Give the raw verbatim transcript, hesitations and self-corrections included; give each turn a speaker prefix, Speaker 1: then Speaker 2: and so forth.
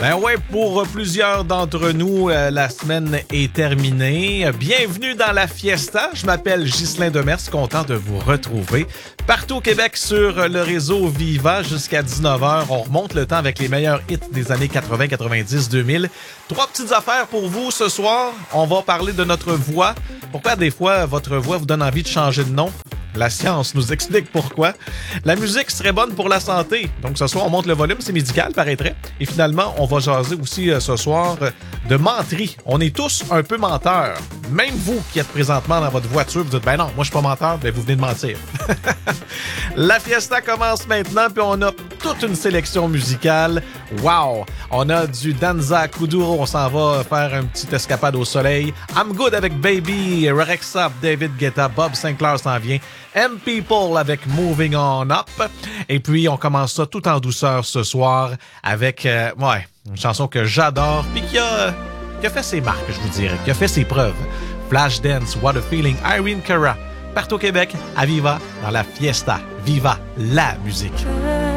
Speaker 1: Ben ouais, pour plusieurs d'entre nous, euh, la semaine est terminée. Bienvenue dans la fiesta. Je m'appelle Ghislain Demers, content de vous retrouver. Partout au Québec sur le réseau Viva jusqu'à dix-neuf heures. On remonte le temps avec les meilleurs hits des années quatre-vingts, quatre-vingt-dix, deux mille. Trois petites affaires pour vous ce soir. On va parler de notre voix. Pourquoi des fois votre voix vous donne envie de changer de nom? La science nous explique pourquoi. La musique serait bonne pour la santé. Donc ce soir, on monte le volume, c'est médical, paraîtrait. Et finalement, on va jaser aussi euh, ce soir euh, de menterie. On est tous un peu menteurs. Même vous qui êtes présentement dans votre voiture, vous dites « Ben non, moi je suis pas menteur, ben vous venez de mentir. » La fiesta commence maintenant, puis on a toute une sélection musicale. Wow! On a du Danza Kuduro, on s'en va faire un petit escapade au soleil. I'm Good avec Baby, Rexa, David Guetta, Bob Sinclair s'en vient. M People avec Moving On Up. Et puis, on commence ça tout en douceur ce soir avec, euh, ouais, une chanson que j'adore puis qui a, qui a fait ses marques, je vous dirais, qui a fait ses preuves. Flashdance, What a Feeling, Irene Cara. Partout au Québec, à Viva, dans la fiesta. Viva la musique.